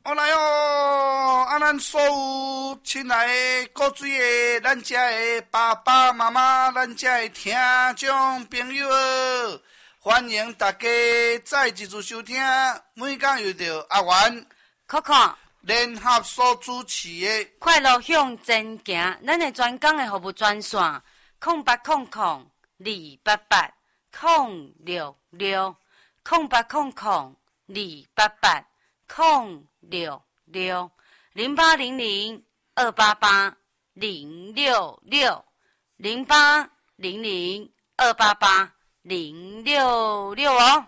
我来哦！咱所有亲爱的各水的，咱遮的爸爸妈妈，咱遮的听众朋友，欢迎大家再一次收听。每讲又到阿元、 Coco 联合所主持的快乐向前行，咱的专讲的服务专线0800-288-066，0800-288-066哦。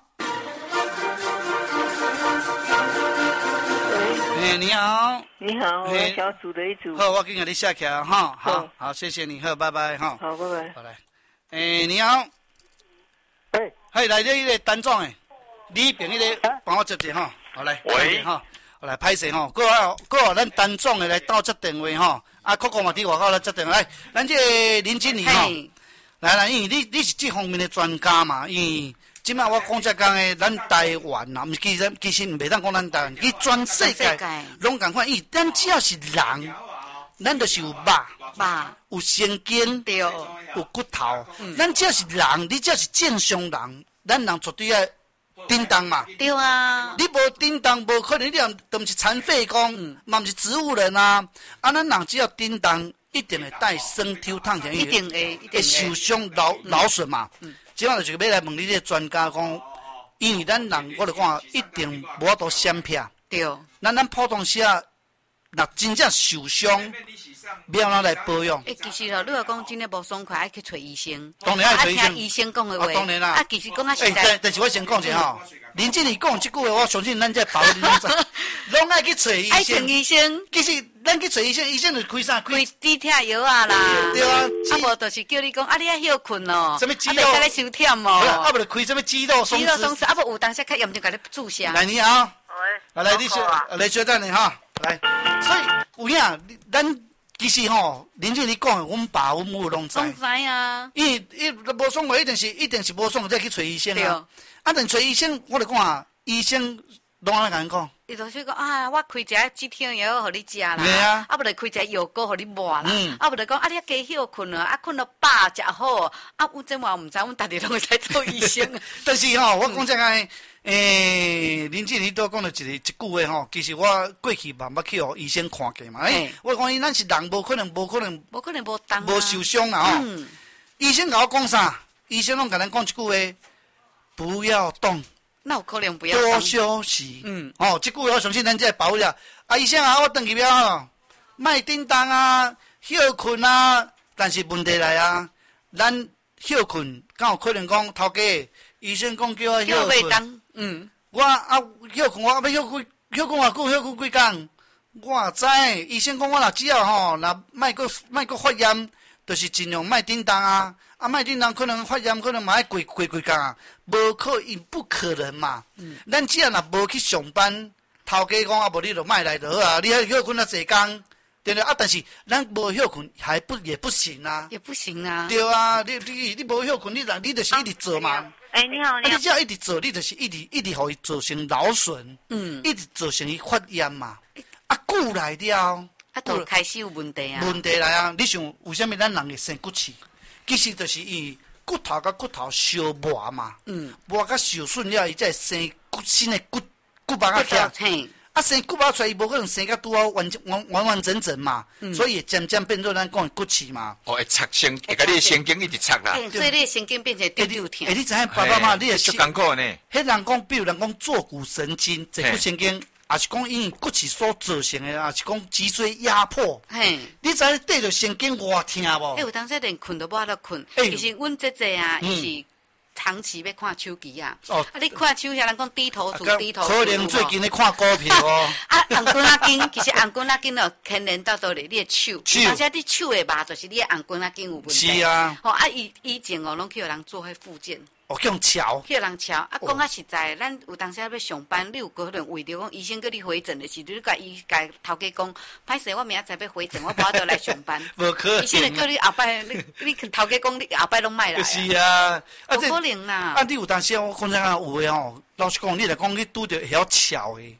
你好， 你好，我小组的一组。 好，我给你写起来哈。好，谢谢你，好，拜拜哈。 好，拜拜。 好来，你好，嘿，来这个单总诶，李平迄个帮我接者哈。好来， 喂， 哈，好来，歹势吼，过咱单总诶来斗接电话吼，啊，Coco嘛伫外口来接电话，来，咱这个林经理吼，来，因为你是这方面的专家嘛，因为。即摆我讲遮讲诶，咱台湾呐，其实毋袂当讲咱台湾，其全世界拢共款。因为咱只要是人，咱就是有肉、有神经、有骨头。咱只要是人，你只要是正常人，咱人绝对要叮当嘛。 对啊， 你无叮当，无可能你都毋是残废工，嘛毋是植物人啊。啊，咱人只要叮当，一定会带生抽烫起来， 一定会受伤劳损嘛。即摆就是要来问你这专家讲，因为咱人我就讲一定无法度闪避。 对， 咱普通时啊，若真正受伤，要哪来保养？ 其实哦，你若讲真诶无爽快，爱去找医生。 当然爱找医生。 听医生讲诶话。 当然啦。 其实讲实在。 但是我先讲者吼，林经理讲即句话，我相信咱这保你拢知，拢爱去找医生。 爱找医生。 其实咱去找医生，医生就开啥？ 开止痛药啊啦。 对啊。 无就是叫你讲，你爱休困哦。 什么肌肉？ 袂使咧收忝哦。 无就开什么肌肉松弛。 肌肉松弛，无有当时较严重，甲你注射。 来，你好。 喂。 来，你来稍等你哈。来，所以有影，咱其实吼，林经理讲，阮爸阮母拢知。 拢知啊。 因为无爽快，一定是无爽快再去找医生啊。啊，但找医生，我就讲啊，医生拢安尼讲。 伊就是讲啊，我开一个止痛药互你食啦， 啊， 无就开一个药膏互你抹啦，啊，无就讲啊，你加休困啊，啊，困到饱食好，啊，有这我毋知，阮逐日拢会使做医生。 但是吼，我讲这个，林经理都讲了一句话吼，其实我过去嘛捌去互医生看过嘛，我讲伊咱是人，无可能无受伤啦吼。医生甲我讲啥？医生拢甲咱讲一句话，不要动。 那有可能不要多休息。这句我相信咱这保护了。啊，医生啊，我回去了吼，莫叮当啊，休困啊。但是问题来啊，咱休困，敢有可能讲头家医生讲叫我休困？我啊休困，我要休困偌久，休困几工？我知，医生讲我若只要吼，若莫阁发炎，就是尽量莫叮当啊。啊，莫叮当可能发炎，可能嘛爱过工啊，不可能嘛。咱只要若无去上班，头家讲啊，无你就莫来就好啊。你还休困啊，侪工，对不对啊？但是咱无休困也不行啊。 也不行啊。 对啊，你无休困，你就是一直做嘛。 你好。 你只要一直做，你就是一直互伊造成劳损，一直造成伊发炎嘛。啊，久来了， 就开始有问题啊。 问题来啊！你想为什么咱人会生骨刺？其实就是伊骨头甲骨头相磨嘛，磨甲受损了，伊才会生新的骨肉仔起来。啊，生骨肉出来，伊无可能生甲拄好完整整嘛，所以渐渐变做咱讲的骨刺嘛。 会擦神，会甲你的神经一直擦啦。 所以你的神经变成丢痛。 你知影爸爸妈妈，你的足艰苦呢？ 迄人讲，比如人讲坐骨神经、坐骨神经。也是讲因为骨刺所造成的，也是讲脊椎压迫。你知影对着神经偌痛无？ 有当时连困都无法度困。其实阮姐啊，伊是长期要看手机啊。你看手遐人讲低头族。 可能最近咧看股票哦。 红棍仔筋，其实红棍仔筋哦，牵连到你的手，而且你手的肉就是你的红棍仔筋有问题。 是啊。 以前哦，拢去有人做迄复健。 去用桥， 去人桥啊！讲啊实在，咱有当时要上班，你有可能为着讲医生叫你回诊的时，你甲头家讲，歹势，我明仔载要回诊，我无法度来上班。 无可能。 医生就叫你后摆，你头家讲，你后摆拢莫来。 是啊， 无可能啦。 你有当时我讲啥有诶吼，老实讲，你来讲，你拄着会晓桥诶，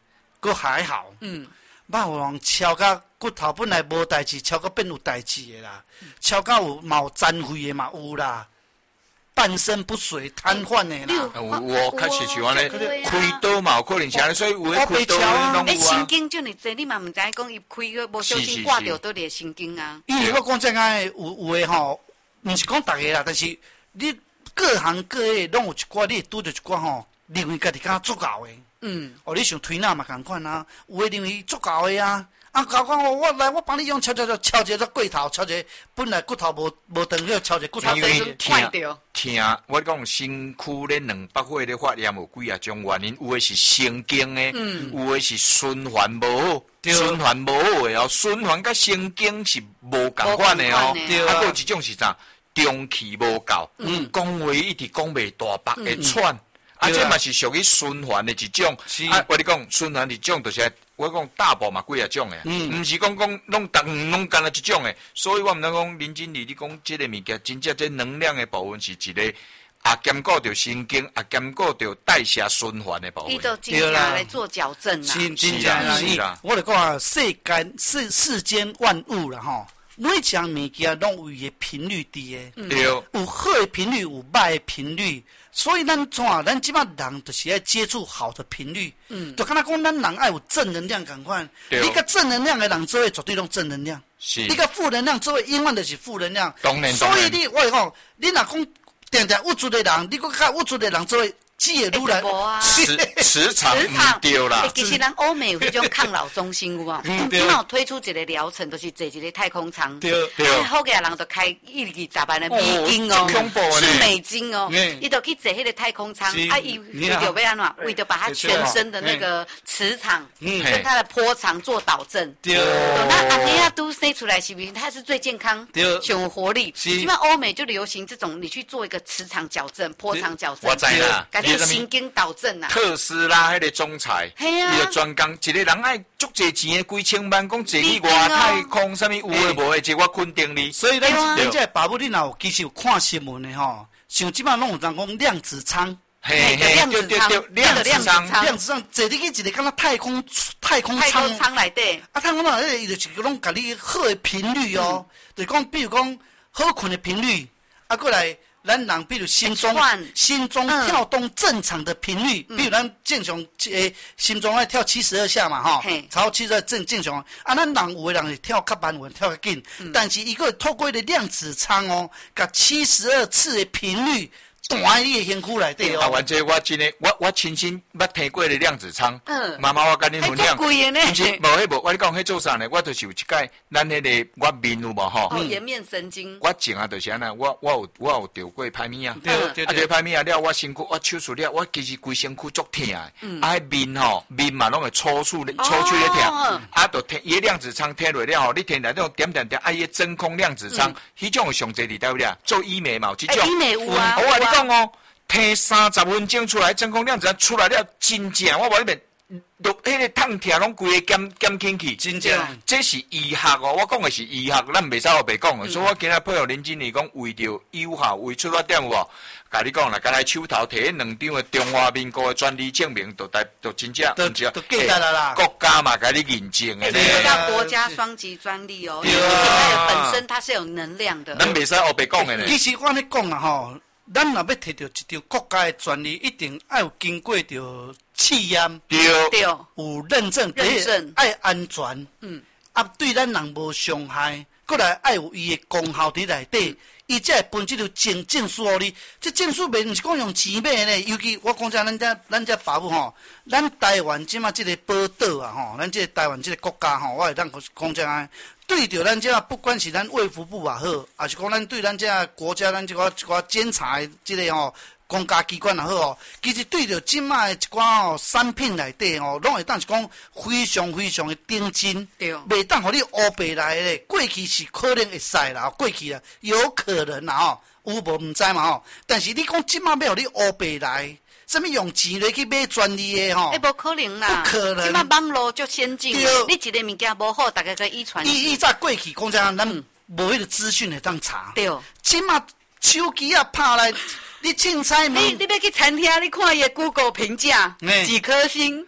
佫还好。肉王超甲骨头本来无代志，超甲变有代志的啦，超甲有残废的嘛有啦。半身不遂、瘫痪的啦。 我确实是安尼，开刀嘛有可能是安尼，所以有诶开刀拢有神经就你这你嘛唔知讲伊开个无小心挂掉倒咧神经啊。 因为我讲这个有诶吼，毋是讲逐个啦，但是你各行各业拢有一寡，你会拄着一寡吼，认为家己敢足够诶。你像推拿嘛共款啊，有诶认为足够诶啊。搞讲我来，我帮你用敲一个骨头，敲一个本来骨头无长，要敲一个骨头。 听我讲身躯咧200岁咧发炎有几啊种原因，有诶是神经诶，有诶是循环无好，循环无好诶哦，循环甲神经是无共款诶哦。还有一种是啥？中气无够，讲话一直讲袂大白会喘。这嘛是属于循环的一种。我跟你讲，循环一种就是我讲大部嘛几啊种的，唔是讲拢干了一种的。所以我唔能讲林经理，你讲这个物件，真正这能量的部分是一个也兼顾着神经，也兼顾着代谢循环的部分。 伊都真正来做矫正啦。 是啦，我就讲啊，世间万物啦吼。每一项物件拢有伊的频率伫诶， 对， 有好的频率，有歹的频率，所以咱即摆人就是要接触好的频率，就敢若讲咱人爱有正能量共款，你甲正能量的人做伙绝对拢正能量，你甲负能量做伙永远就是负能量，所以我讲，你若讲定定有助的人，你甲有助的人做伙。只会愈来磁场唔对啦。 其实咱欧美有迄种抗老中心有无？今有推出一个疗程，就是坐一个太空舱。 对。 好个人都开120万的美金哦，是美金哦。伊就去坐迄个太空舱，伊为着要安怎？为着把他全身的那个磁场跟他的波长做导正。 对。 那安尼啊都生出来是不是？他是最健康、最有活力。基本欧美就流行这种，你去做一个磁场矫正、波长矫正。 我知啦。 神经导正啊！ 特斯拉迄个总裁，伊就专讲一个人爱足侪钱的，几千万，讲坐去外太空，啥物有诶无诶，即我肯定你。 所以咱这爸母，你若有其实有看新闻的吼，像即摆拢有人讲量子舱， 对，量子舱， 坐入去一个敢若太空舱内底， 太空舱内底伊就是拢甲你好的频率哦，就是讲比如讲好困的频率，过来。咱人比如心中跳动正常的频率，比如咱正常心中爱跳72下嘛吼，超72正常。咱人有的人是跳较慢，有的跳较紧，但是伊个透过的量子舱哦，甲72次的频率。弹喺你的身躯内底哦。 完这我真的，我亲身捌听过的量子舱。妈妈，我跟你分享。 贵的呢。 不是，无，我你讲迄做啥呢？我就是有一届，咱迄个我面有无吼？ 颜面神经。 我前啊就是安那，我有得过歹物啊。对。这歹物啊了，我身躯我手术了，我其实规身躯足疼的。面嘛拢会抽搐咧疼。就听伊量子舱听落了吼，你听来那种点，伊真空量子舱，迄种上侪伫倒了，做医美嘛有这种。 医美有啊。 讲哦，听30分钟出来，真空量子出来了，真正我无你面，落迄个痛疼拢规个减轻去， 真正， 这是医学哦，我讲的是医学，咱袂使白讲的，所以我今日配合林经理讲，为着有效，为出发点有无？甲你讲啦，刚才手头摕2张的中华民国的专利证明，都真正， 都记得啦。 国家嘛，甲你认证的。 这叫国家双级专利哦，因为它本身它是有能量的。 咱袂使白讲的呢。 其实我咧讲啦吼。咱若要摕到一张国家的专利，一定要有经过着试验， 对， 有认证，爱安全，对咱人无伤害，过来爱有伊的功效伫内底，伊才会分这条证书互你。这证书袂毋是讲用钱买呢，尤其我讲真，咱这爸母吼，咱台湾即马这个宝岛啊吼，咱这个台湾这个国家吼，我会当讲真。对着咱这不管是咱卫福部也好，还是讲咱对咱这国家咱一寡检查的这个吼公家机关也好哦，其实对着即卖一寡产品内底吼，拢会当是讲非常的顶真，袂当互你乌白来咧。过去是可能会使啦，过去啦有可能啦吼，有无毋知嘛吼。但是你讲即卖要互你乌白来。什么用钱来去买专利的吼？ 无可能啦， 不可能。 即马网络足先进，你一个物件无好，大家个遗传。 伊早过去讲真，咱无迄个资讯会当查。 对。 即马手机啊拍来，你凊彩你要去餐厅，你看伊的 Google 评价几颗星？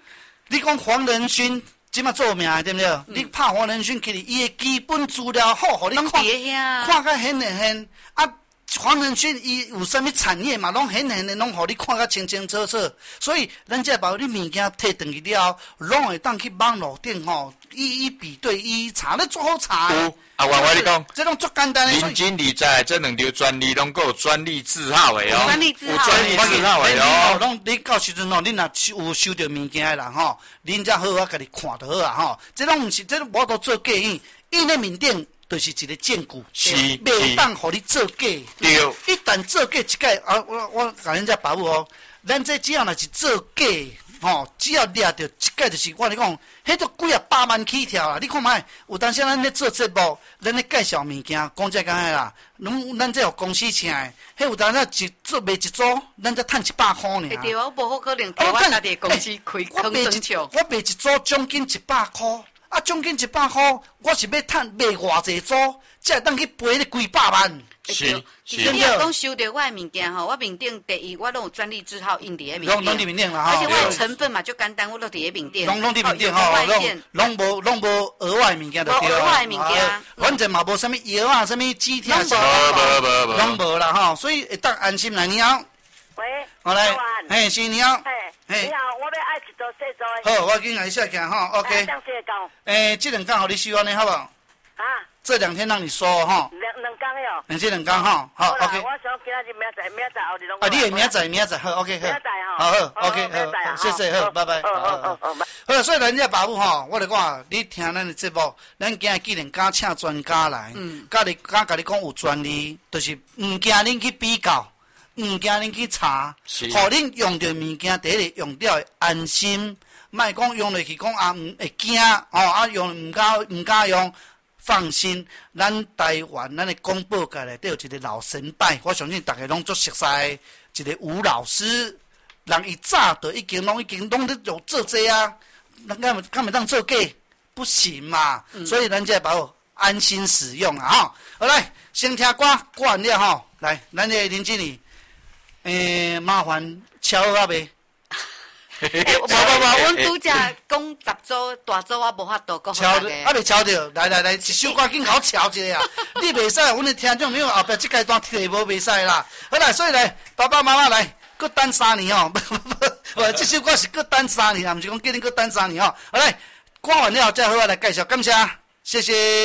你讲黄仁勋即马做名对不对？你拍黄仁勋起嚟，伊的基本资料好，互你看，看甲显显啊。黄仁勋伊有啥物产业嘛？拢显的，拢互你看甲清清楚楚。所以，咱才把你物件摕转去了，拢会当去网络顶吼，一一比对，一一查，咧做好查。 我你讲， 这种足简单的。 林经理在这两条专利拢有专利字号的哦。 专利字号。 专利字号的哦。 拢你到时阵哦，你若有收到物件的人吼，恁才好甲你看就好啊吼。这种毋是，这种无都做假印，印咧面顶。就是一个证据，袂当互你做假。 对， 一旦做假一届啊，我甲人家保护哦，咱这只要若是做假，吼，只要掠着一届，就是我你讲，迄都几啊百万起跳啦！你看卖，有当时咱咧做节目，咱咧介绍物件，讲这讲个啦，咱这有公司请的，迄有当时一做卖一组，咱才赚100块呢。 对啊，我无好可能替我家己公司开坑增笑。 我卖一组奖金100块。啊，奖金100块，我是要赚卖偌济组，才会当去赔你几百万。 是。 你若讲收到我的物件吼，我面顶第一我拢有专利字号印伫咧面顶。 拢伫面顶啦吼。 而且我的成分嘛就简单，我都伫咧面顶。 拢伫面顶吼，拢无额外物件就对了。 额外物件， 反正嘛无啥物药啊，啥物止痛啥，拢无啦吼，所以会当安心来你好。 喂， 好来，嘿，是你好。 嘿，你好，我要爱一组细组的。 好，我紧来下行吼 ，OK。这两天互你收安尼好不好？ 啊。 这2天让你收吼。 两天哟。 这2天吼，好 OK。 我想今仔日明仔后日拢。 啊，你会明仔好 OK 好。 明仔吼。 好 OK 好，谢谢好，拜拜。好，所以咱这爸母吼，我来讲，你听咱的节目，咱今日既然敢请专家来，甲你讲有专利，就是唔惊恁去比较。唔惊恁去查，互恁用着物件，第一个用了安心，莫讲用落去讲啊会惊哦，啊用唔敢用，放心。咱台湾咱的广播界内底有一个老神拜，我相信大家拢足熟悉，一个吴老师，人伊早就已经拢咧有做这啊，咱敢袂当做假，不行嘛。所以咱才把握安心使用啊吼。好来，先听歌，歌完了吼，来，咱的林经理。麻烦敲好未？ 无，阮拄则讲10组大组，我无法度讲。 敲还未敲着，来，一首歌紧甲我敲一下啊！你袂使，阮的听众，你后壁这阶段题无袂使啦。好啦，所以来，爸爸妈妈来，搁等3年哦。不，这首歌是搁等3年，毋是讲叫你搁等3年哦。好来，歌完了再好来介绍，感谢，谢谢。